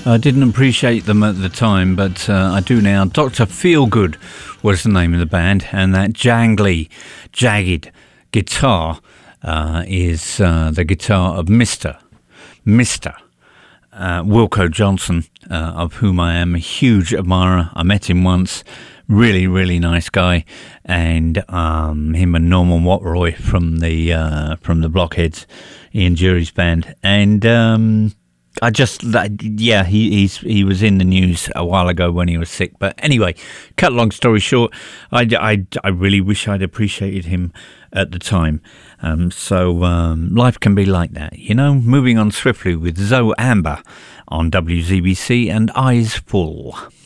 I didn't appreciate them at the time, but I do now. Dr. Feelgood was the name of the band, and that jangly, jagged guitar is the guitar of Mr. Wilko Johnson, of whom I am a huge admirer. I met him once. Really, really nice guy, and him and Norman Watroy from the Blockheads, Ian Jury's band, and he was in the news a while ago when he was sick. But anyway, cut long story short, I really wish I'd appreciated him at the time. So life can be like that, you know. Moving on swiftly with Zoe Amber on WZBC and Eyes Full.